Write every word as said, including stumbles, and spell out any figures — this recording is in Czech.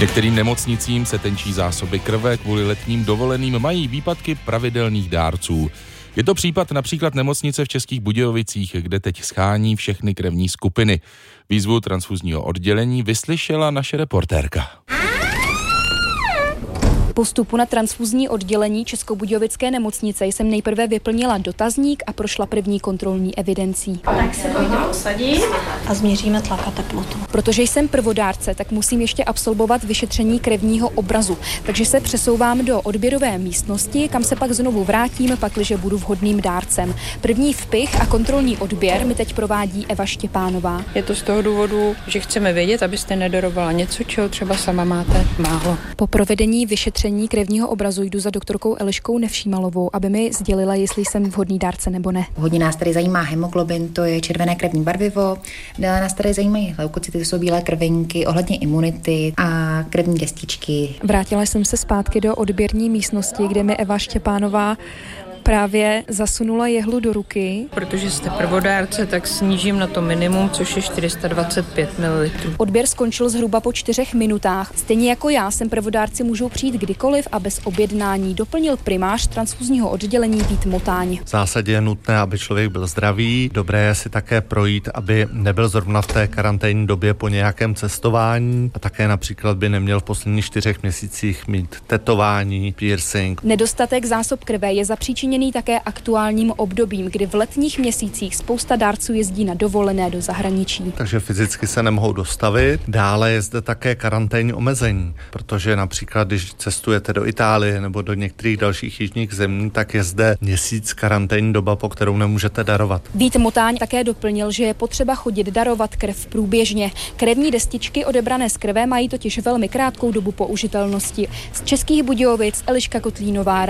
Některým nemocnicím se tenčí zásoby krve, kvůli letním dovoleným mají výpadky pravidelných dárců. Je to případ například nemocnice v Českých Budějovicích, kde teď schání všechny krevní skupiny. Výzvu transfuzního oddělení vyslyšela naše reportérka. Po vstupu na transfuzní oddělení Českobudějovické nemocnice jsem nejprve vyplnila dotazník a prošla první kontrolní evidencí. Tak se pojďte posadit a změříme tlak a teplotu. Protože jsem prvodárce, tak musím ještě absolvovat vyšetření krevního obrazu. Takže se přesouvám do odběrové místnosti, kam se pak znovu vrátím, pakliže budu vhodným dárcem. První vpich a kontrolní odběr mi teď provádí Eva Štěpánová. Je to z toho důvodu, že chceme vědět, abyste nedarovala něco, čeho třeba sama máte málo. Po provedení vyšetření krevního obrazu jdu za doktorkou Eliškou Nevšímalovou, aby mi sdělila, jestli jsem vhodný dárce nebo ne. Hodně nás tady zajímá hemoglobin, to je červené krevní barvivo. Dále nás tady zajímají leukocyty, to jsou bílé krvinky, ohledně imunity a krevní destičky. Vrátila jsem se zpátky do odběrní místnosti, kde mi Eva Štěpánová právě zasunula jehlu do ruky. Protože jste prvodárce, tak snížím na to minimum, což je čtyři sta dvacet pět mililitrů. Odběr skončil zhruba po čtyřech minutách. Stejně jako já, sem prvodárci můžou přijít kdykoliv a bez objednání, doplnil primář transfuzního oddělení Vít Motáň. V zásadě je nutné, aby člověk byl zdravý. Dobré je si také projít, aby nebyl zrovna v té karanténní době po nějakém cestování a také například by neměl v posledních čtyřech měsících mít tetování, piercing. Nedostatek zásob krve je zapříčiněný také aktuálním obdobím, kdy v letních měsících spousta dárců jezdí na dovolené do zahraničí. Takže fyzicky se nemohou dostavit. Dále je zde také karanténní omezení, protože například, když cestujete do Itálie nebo do některých dalších jižních zemí, tak je zde měsíc karanténní doba, po kterou nemůžete darovat. Vít Motáň také doplnil, že je potřeba chodit darovat krev průběžně. Krevní destičky odebrané z krve mají totiž velmi krátkou dobu použitelnosti. Z Českých Budějovic Eliška Kotlínová.